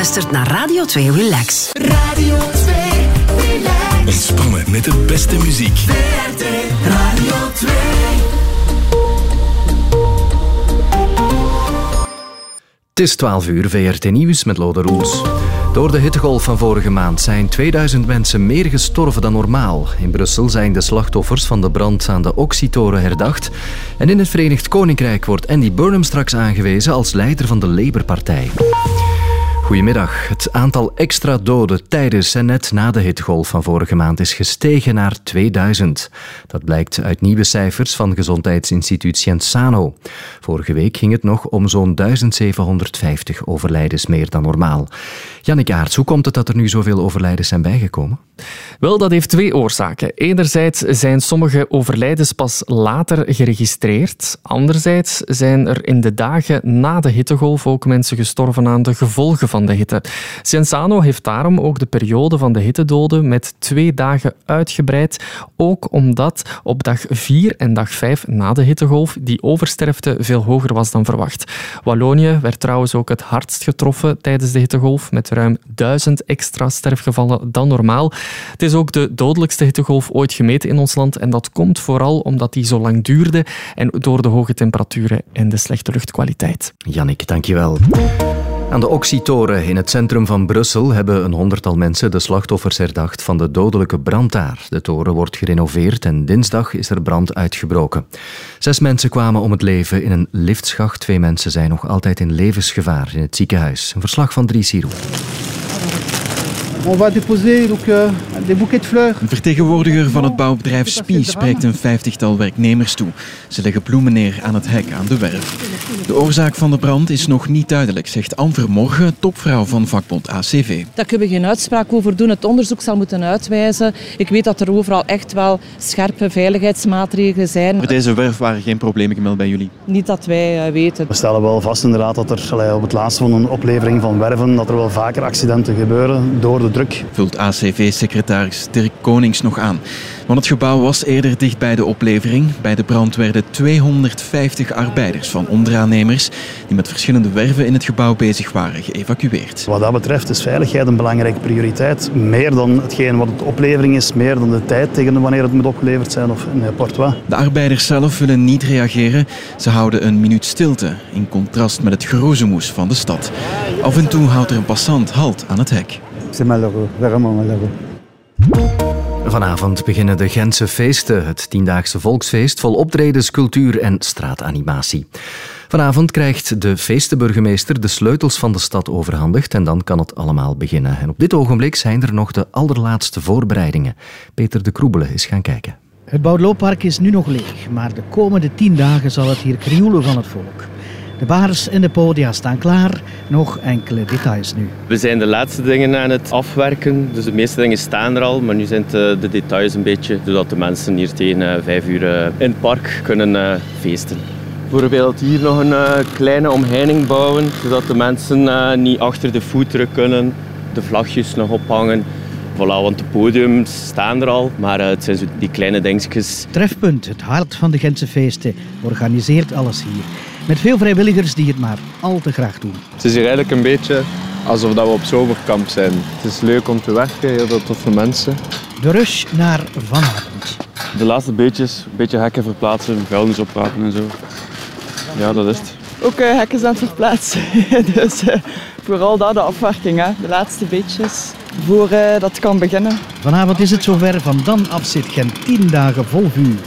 luistert naar Radio 2 Relax. Radio 2 Relax. Ontspannen met de beste muziek. VRT Radio 2. Het is 12 uur, VRT Nieuws met Lode Roels. Door de hittegolf van vorige maand zijn 2000 mensen meer gestorven dan normaal. In Brussel zijn de slachtoffers van de brand aan de Oxy-toren herdacht. En in het Verenigd Koninkrijk wordt Andy Burnham straks aangewezen als leider van de Labour-partij. Goedemiddag. Het aantal extra doden tijdens en net na de hittegolf van vorige maand is gestegen naar 2000. Dat blijkt uit nieuwe cijfers van gezondheidsinstituut Cienzano. Vorige week ging het nog om zo'n 1750 overlijdens meer dan normaal. Jannik Aerts, hoe komt het dat er nu zoveel overlijdens zijn bijgekomen? Wel, dat heeft twee oorzaken. Enerzijds zijn sommige overlijdens pas later geregistreerd. Anderzijds zijn er in de dagen na de hittegolf ook mensen gestorven aan de gevolgen van de hitte. Cienzano heeft daarom ook de periode van de hittedoden met 2 dagen uitgebreid. Ook omdat op dag 4 en dag 5 na de hittegolf die oversterfte veel hoger was dan verwacht. Wallonië werd trouwens ook het hardst getroffen tijdens de hittegolf met ruim 1000 extra sterfgevallen dan normaal. Het is ook de dodelijkste hittegolf ooit gemeten in ons land en dat komt vooral omdat die zo lang duurde en door de hoge temperaturen en de slechte luchtkwaliteit. Jannik, dankjewel. Aan de Oxy-toren in het centrum van Brussel hebben een 100-tal mensen de slachtoffers herdacht van de dodelijke brand daar. De toren wordt gerenoveerd en dinsdag is er brand uitgebroken. 6 mensen kwamen om het leven in een liftschacht. 2 mensen zijn nog altijd in levensgevaar in het ziekenhuis. Een verslag van Dries Sirou. On va déposer donc des bouquets de fleurs. Een vertegenwoordiger van het bouwbedrijf Spie spreekt een 50-tal werknemers toe. Ze leggen bloemen neer aan het hek aan de werf. De oorzaak van de brand is nog niet duidelijk, zegt Anne Vermorgen, topvrouw van vakbond ACV. Daar kunnen we geen uitspraak over doen. Het onderzoek zal moeten uitwijzen. Ik weet dat er overal echt wel scherpe veiligheidsmaatregelen zijn. Voor deze werf waren geen problemen gemeld bij jullie? Niet dat wij weten. We stellen wel vast inderdaad dat er op het laatste van een oplevering van werven dat er wel vaker accidenten gebeuren door de druk. Vult ACV-secretaris Dirk Konings nog aan. Want het gebouw was eerder dicht bij de oplevering. Bij de brand werden 250 arbeiders van onderaannemers die met verschillende werven in het gebouw bezig waren geëvacueerd. Wat dat betreft is veiligheid een belangrijke prioriteit. Meer dan hetgeen wat de oplevering is, meer dan de tijd tegen wanneer het moet opgeleverd zijn of in Portois. De arbeiders zelf willen niet reageren. Ze houden een minuut stilte, in contrast met het geroezemoes van de stad. Af en toe houdt er een passant halt aan het hek. C'est malheureux, vraiment malheureux. Vanavond beginnen de Gentse feesten, het 10-daagse volksfeest vol optredens, cultuur en straatanimatie. Vanavond krijgt de feestenburgemeester de sleutels van de stad overhandigd en dan kan het allemaal beginnen. En op dit ogenblik zijn er nog de allerlaatste voorbereidingen. Peter de Kroebele is gaan kijken. Het Bouwlooppark is nu nog leeg, maar de komende 10 dagen zal het hier krioelen van het volk. De bars en de podia staan klaar, nog enkele details nu. We zijn de laatste dingen aan het afwerken, dus de meeste dingen staan er al, maar nu zijn het de details een beetje, zodat de mensen hier tegen 5 uur in het park kunnen feesten. Bijvoorbeeld hier nog een kleine omheining bouwen, zodat de mensen niet achter de voetdruk kunnen, de vlagjes nog ophangen. Voilà, want de podiums staan er al, maar het zijn zo die kleine dingetjes. Trefpunt, het hart van de Gentse feesten, organiseert alles hier. Met veel vrijwilligers die het maar al te graag doen. Het is hier eigenlijk een beetje alsof we op zomerkamp zijn. Het is leuk om te werken, heel veel toffe mensen. De rush naar vanavond. De laatste beetjes, een beetje hekken verplaatsen, vuilnis oprapen en zo. Ja, dat is het. Ook hekken aan het verplaatsen. Dus vooral dat, de afwerking, hè. De laatste beetjes voor dat het kan beginnen. Vanavond is het zover, van dan af zit Gent 10 dagen vol vuur.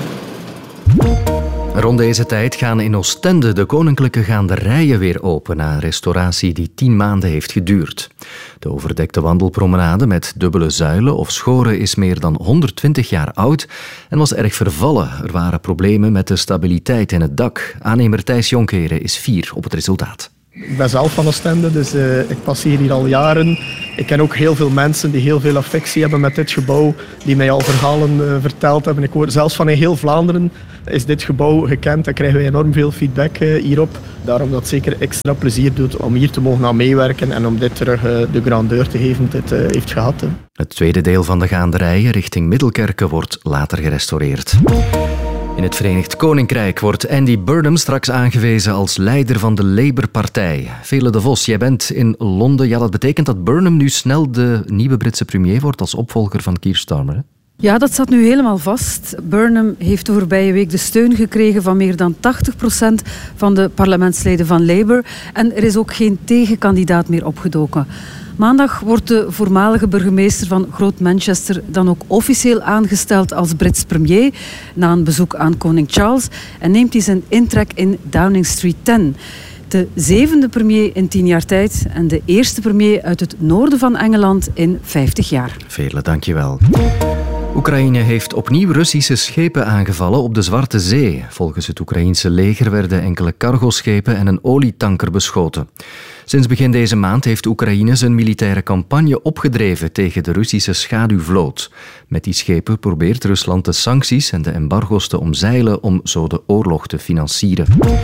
Rond deze tijd gaan in Oostende de koninklijke gaanderijen weer open na een restauratie die 10 maanden heeft geduurd. De overdekte wandelpromenade met dubbele zuilen of schoren is meer dan 120 jaar oud en was erg vervallen. Er waren problemen met de stabiliteit in het dak. Aannemer Thijs Jonkeren is fier op het resultaat. Ik ben zelf van Oostende, dus ik passeer hier al jaren. Ik ken ook heel veel mensen die heel veel affectie hebben met dit gebouw, die mij al verhalen verteld hebben. Ik hoor zelfs van in heel Vlaanderen is dit gebouw gekend en krijgen wij enorm veel feedback hierop. Daarom dat het zeker extra plezier doet om hier te mogen aan meewerken en om dit terug de grandeur te geven dat het heeft gehad. Het tweede deel van de gaanderijen richting Middelkerke wordt later gerestaureerd. In het Verenigd Koninkrijk wordt Andy Burnham straks aangewezen als leider van de Labour-partij. Vele de Vos, jij bent in Londen. Ja, dat betekent dat Burnham nu snel de nieuwe Britse premier wordt als opvolger van Keir Starmer, hè? Ja, dat staat nu helemaal vast. Burnham heeft de voorbije week de steun gekregen van meer dan 80% van de parlementsleden van Labour. En er is ook geen tegenkandidaat meer opgedoken. Maandag wordt de voormalige burgemeester van Groot Manchester dan ook officieel aangesteld als Brits premier na een bezoek aan koning Charles en neemt hij zijn intrek in Downing Street 10. De 7e premier in 10 jaar tijd en de eerste premier uit het noorden van Engeland in 50 jaar. Vele, dankjewel. Oekraïne heeft opnieuw Russische schepen aangevallen op de Zwarte Zee. Volgens het Oekraïense leger werden enkele cargoschepen en een olietanker beschoten. Sinds begin deze maand heeft Oekraïne zijn militaire campagne opgedreven tegen de Russische schaduwvloot. Met die schepen probeert Rusland de sancties en de embargo's te omzeilen om zo de oorlog te financieren.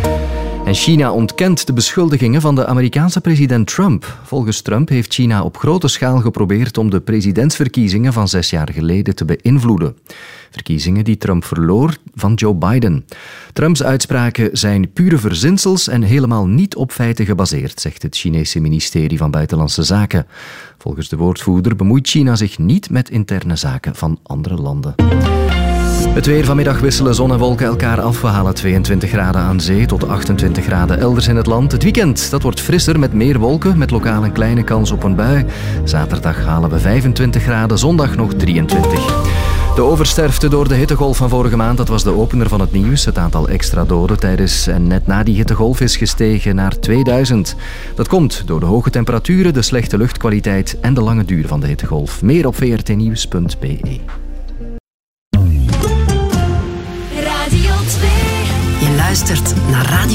En China ontkent de beschuldigingen van de Amerikaanse president Trump. Volgens Trump heeft China op grote schaal geprobeerd om de presidentsverkiezingen van 6 jaar geleden te beïnvloeden. Verkiezingen die Trump verloor van Joe Biden. Trumps uitspraken zijn pure verzinsels en helemaal niet op feiten gebaseerd, zegt het Chinese ministerie van Buitenlandse Zaken. Volgens de woordvoerder bemoeit China zich niet met interne zaken van andere landen. Het weer vanmiddag wisselen zon en wolken elkaar af. We halen 22 graden aan zee tot 28 graden elders in het land. Het weekend dat wordt frisser met meer wolken, met lokaal een kleine kans op een bui. Zaterdag halen we 25 graden, zondag nog 23. De oversterfte door de hittegolf van vorige maand, dat was de opener van het nieuws. Het aantal extra doden tijdens en net na die hittegolf is gestegen naar 2000. Dat komt door de hoge temperaturen, de slechte luchtkwaliteit en de lange duur van de hittegolf. Meer op vrtnieuws.be. Je luistert naar Radio